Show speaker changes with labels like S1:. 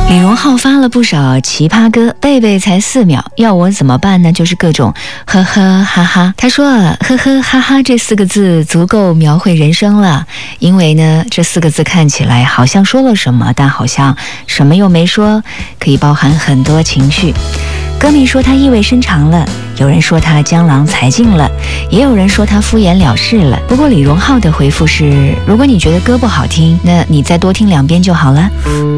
S1: 李荣浩发了不少奇葩歌，贝贝才4秒，要我怎么办呢？就是各种呵呵哈哈。他说呵呵哈哈这4个字足够描绘人生了，因为呢这4个字看起来好像说了什么，但好像什么又没说，可以包含很多情绪。歌迷说他意味深长了，有人说他江郎才尽了，也有人说他敷衍了事了。不过李荣浩的回复是，如果你觉得歌不好听，那你再多听2遍就好了。